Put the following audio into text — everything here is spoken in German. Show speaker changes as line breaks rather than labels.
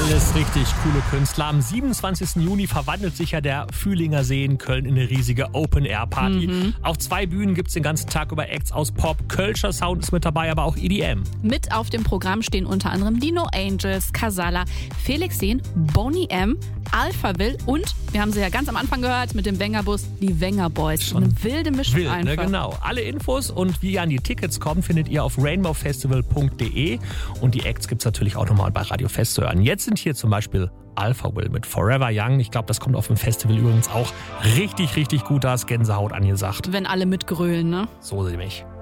Alles richtig coole Künstler. Am 27. Juni verwandelt sich ja der Fühlinger See in Köln in eine riesige Open-Air-Party. Auf 2 Bühnen gibt es den ganzen Tag über Acts aus Pop. Kölscher Sound ist mit dabei, aber auch EDM.
Mit auf dem Programm stehen unter anderem die No Angels, Casala, Felix Jähn, Boney M., Alphaville und, wir haben sie ja ganz am Anfang gehört, mit dem Wengerbus, die Wenger Boys. Schon eine wilde Mischung
wild,
einfach.
Ne? Genau. Alle Infos und wie ihr an die Tickets kommt, findet ihr auf rainbowfestival.de. Und die Acts gibt es natürlich auch nochmal bei Radio Fest zu hören. Jetzt sind hier zum Beispiel Alphaville mit Forever Young. Ich glaube, das kommt auf dem Festival übrigens auch richtig, richtig gut. Da ist Gänsehaut angesagt.
Wenn alle mitgrölen, ne?
So nämlich.